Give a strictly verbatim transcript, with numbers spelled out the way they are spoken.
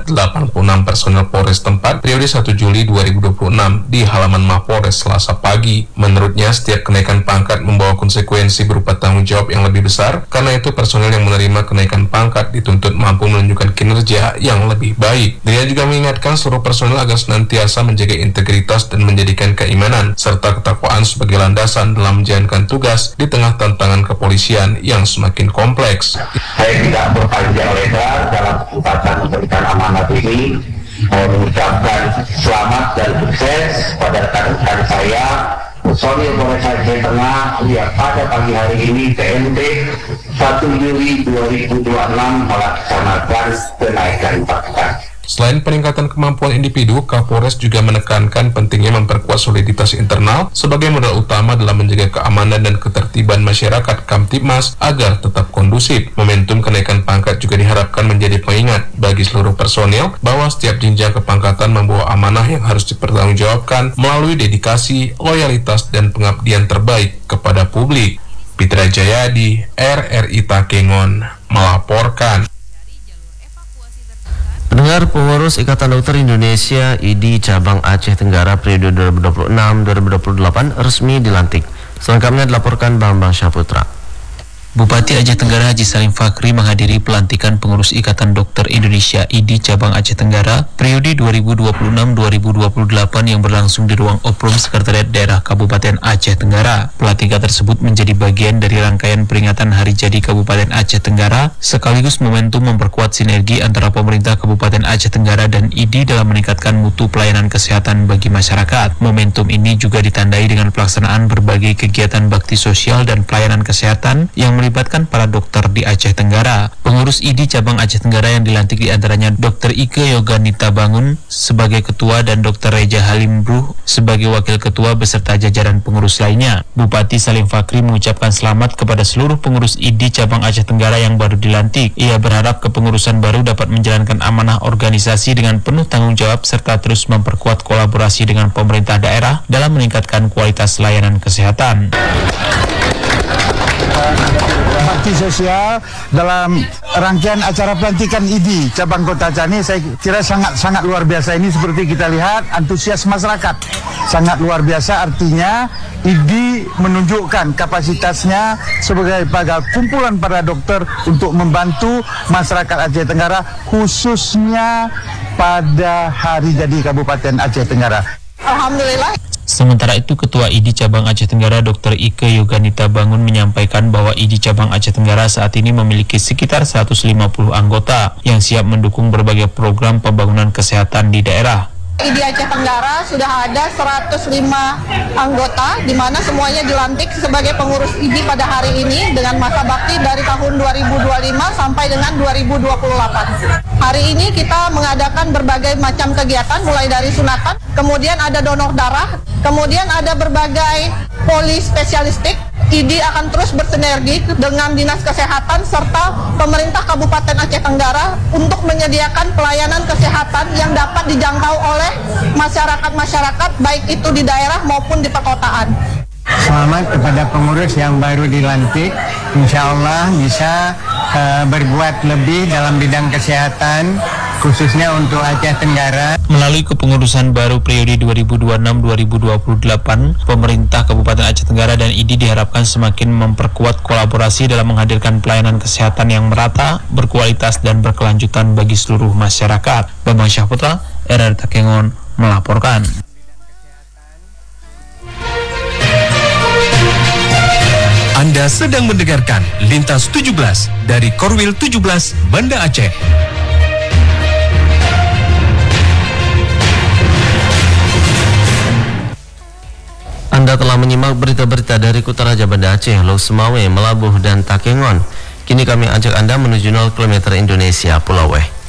delapan puluh enam personel Polres tempat periode satu Juli dua ribu dua puluh enam di halaman Mapolres Selasa pagi. Menurutnya, setiap kenaikan pangkat membawa konsekuensi berupa tanggung jawab yang lebih besar. Karena itu, personel yang menerima kenaikan pangkat dituntut mampu menunjukkan kinerja yang lebih baik. Dia juga mengingatkan seluruh personel agar senantiasa menjaga integritas dan menjadikan keimanan serta ketakwaan sebagai landasan dalam menjalankan tugas di tengah tantangan kepolisian yang semakin kompleks. Saya tidak berpanjang lebar dalam kesempatan memberikan amanat ini, mengucapkan selamat dan sukses pada rekan-rekan saya personil Polres Aceh Tengah yang pada pagi hari ini T M T satu Juli dua ribu dua puluh enam melaksanakan kenaikan pangkat. Selain peningkatan kemampuan individu, Kapolres juga menekankan pentingnya memperkuat soliditas internal sebagai modal utama dalam menjaga keamanan dan ketertiban masyarakat Kamtibmas agar tetap kondusif. Momentum kenaikan pangkat juga diharapkan menjadi pengingat bagi seluruh personil bahwa setiap jenjang kepangkatan membawa amanah yang harus dipertanggungjawabkan melalui dedikasi, loyalitas, dan pengabdian terbaik kepada publik. Pitra Jayadi, R R I Takengon, melaporkan. Pendengar, pengurus Ikatan Dokter Indonesia I D I Cabang Aceh Tenggara periode dua ribu dua puluh enam sampai dua ribu dua puluh delapan resmi dilantik. Selengkapnya dilaporkan Bambang Syaputra. Bupati Aceh Tenggara Haji Salim Fakri menghadiri pelantikan pengurus Ikatan Dokter Indonesia I D I Cabang Aceh Tenggara periode dua ribu dua puluh enam sampai dua ribu dua puluh delapan yang berlangsung di ruang Oprum Sekretariat Daerah Kabupaten Aceh Tenggara. Pelantikan tersebut menjadi bagian dari rangkaian peringatan Hari Jadi Kabupaten Aceh Tenggara sekaligus momentum memperkuat sinergi antara pemerintah Kabupaten Aceh Tenggara dan I D I dalam meningkatkan mutu pelayanan kesehatan bagi masyarakat. Momentum ini juga ditandai dengan pelaksanaan berbagai kegiatan bakti sosial dan pelayanan kesehatan yang melibatkan para dokter di Aceh Tenggara. Pengurus I D I Cabang Aceh Tenggara yang dilantik diantaranya Dokter Ike Yoganita Bangun sebagai ketua dan Dokter Reja Halim Bruh sebagai wakil ketua beserta jajaran pengurus lainnya. Bupati Salim Fakri mengucapkan selamat kepada seluruh pengurus I D I Cabang Aceh Tenggara yang baru dilantik. Ia berharap kepengurusan baru dapat menjalankan amanah organisasi dengan penuh tanggung jawab serta terus memperkuat kolaborasi dengan pemerintah daerah dalam meningkatkan kualitas layanan kesehatan. Bakti sosial dalam rangkaian acara pelantikan I D I Cabang Kota Aceh ini saya kira sangat-sangat luar biasa. Ini seperti kita lihat antusias masyarakat sangat luar biasa, artinya I D I menunjukkan kapasitasnya sebagai bagai kumpulan para dokter untuk membantu masyarakat Aceh Tenggara khususnya pada Hari Jadi Kabupaten Aceh Tenggara. Alhamdulillah. Sementara itu, Ketua I D I Cabang Aceh Tenggara Dokter Ike Yoganita Bangun menyampaikan bahwa I D I Cabang Aceh Tenggara saat ini memiliki sekitar seratus lima puluh anggota yang siap mendukung berbagai program pembangunan kesehatan di daerah. I D I Aceh Tenggara sudah ada seratus lima anggota, di mana semuanya dilantik sebagai pengurus I D I pada hari ini dengan masa bakti dari tahun dua ribu dua puluh lima sampai dengan dua ribu dua puluh delapan. Hari ini kita mengadakan berbagai macam kegiatan, mulai dari sunatan, kemudian ada donor darah, kemudian ada berbagai poli spesialistik. I D I akan terus bersinergi dengan Dinas Kesehatan serta pemerintah Kabupaten Aceh Tenggara untuk menyediakan pelayanan kesehatan yang dapat dijangkau oleh masyarakat-masyarakat baik itu di daerah maupun di perkotaan. Selamat kepada pengurus yang baru dilantik, insya Allah bisa uh, berbuat lebih dalam bidang kesehatan khususnya untuk Aceh Tenggara. Melalui kepengurusan baru periode dua ribu dua puluh enam sampai dua ribu dua puluh delapan, pemerintah Kabupaten Aceh Tenggara dan I D I diharapkan semakin memperkuat kolaborasi dalam menghadirkan pelayanan kesehatan yang merata, berkualitas, dan berkelanjutan bagi seluruh masyarakat. Bambang Syaputra, R R I Takengon, melaporkan. Anda sedang mendengarkan Lintas tujuh belas dari Korwil tujuh belas Banda Aceh. Anda telah menyimak berita-berita dari Kutaraja Banda Aceh, Lok Semawe, Melabuh, dan Takengon. Kini kami ajak Anda menuju nol kilometer Indonesia Pulau Weh.